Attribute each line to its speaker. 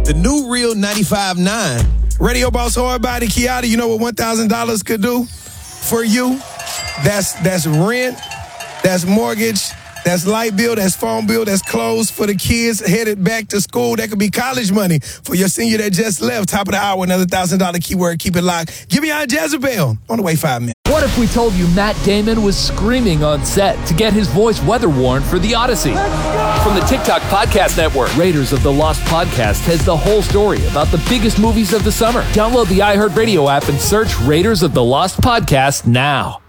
Speaker 1: The new Real 95.9. Radio Boss Hardbody Kiata, you know what $1,000 could do for you? That's rent, that's mortgage, that's light bill, that's phone bill, that's clothes for the kids headed back to school. That could be college money for your senior that just left. Top of the hour, another $1,000 keyword. Keep it locked. Give me Aunt Jezebel on the way 5 minutes.
Speaker 2: What if we told you Matt Damon was screaming on set to get his voice weather warned for The Odyssey? From the TikTok Podcast Network, Raiders of the Lost Podcast has the whole story about the biggest movies of the summer. Download the iHeartRadio app and search Raiders of the Lost Podcast now.